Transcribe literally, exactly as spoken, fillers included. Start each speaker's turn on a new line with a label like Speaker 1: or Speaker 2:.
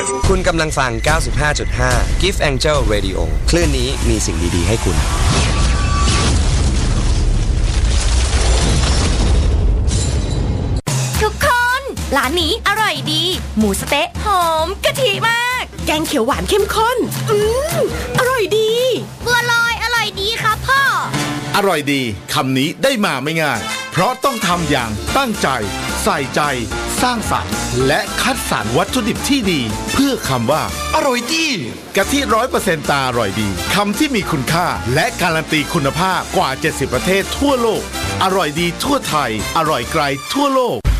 Speaker 1: คุณกำลังฟัง เก้าสิบห้าจุดห้า Gift Angel Radio คลื่นนี้มีสิ่งดีๆให้คุณ
Speaker 2: ทุกคนร้านนี้อร่อยดีหมูสะเต๊ะหอมกะทิมาก
Speaker 3: แกงเขียวหวานเข้มข้นอืมอร่อยดี
Speaker 2: บัวลอยอร่อยดีครับพ่อ
Speaker 4: อร่อยดีคำนี้ได้มาไม่ง่ายเพราะต้องทำอย่างตั้งใจใส่ใจสร้างสรรค์และคัดสรรวัตถุดิบที่ดีเพื่อคำว่าอร่อยดีกะทิ ร้อยเปอร์เซ็นต์ ตาอร่อยดีคำที่มีคุณค่าและการันตีคุณภาพกว่าเจ็ดสิบประเทศทั่วโลกอร่อยดีทั่วไทยอร่อยไกลทั่วโลก